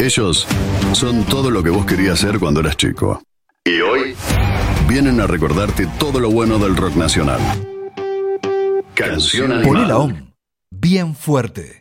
Ellos son todo lo que vos querías ser cuando eras chico. Y hoy vienen a recordarte todo lo bueno del rock nacional. Canción Animal. Poné la OM bien fuerte.